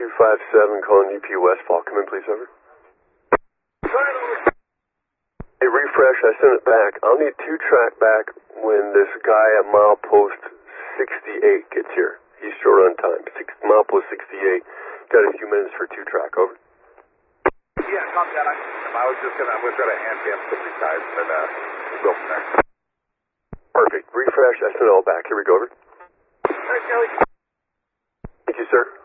257 calling UP Westfall. Come in, please, over. Hey, refresh, I sent it back. I'll need 2-track back when this guy at milepost 68 gets here. He's short on time. Milepost 68. Got a few minutes for 2-track, over. Yeah, copy that. I'm going to try to hand him 50 times and we'll go from there. Perfect. Refresh, I sent it all back. Here we go, over. All right, Kelly. Thank you, sir.